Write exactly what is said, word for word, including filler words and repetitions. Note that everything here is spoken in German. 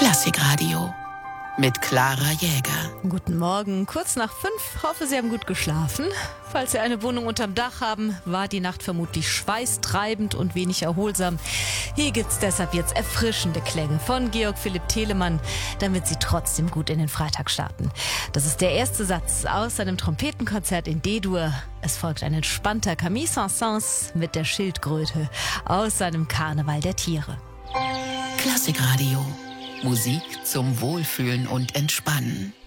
Klassikradio mit Clara Jäger. Guten Morgen, kurz nach fünf. Hoffe, Sie haben gut geschlafen. Falls Sie eine Wohnung unterm Dach haben, war die Nacht vermutlich schweißtreibend und wenig erholsam. Hier gibt's deshalb jetzt erfrischende Klänge von Georg Philipp Telemann, damit Sie trotzdem gut in den Freitag starten. Das ist der erste Satz aus seinem Trompetenkonzert in D-Dur. Es folgt ein entspannter Camille Saint-Saëns mit der Schildkröte aus seinem Karneval der Tiere. Klassikradio. Musik zum Wohlfühlen und Entspannen.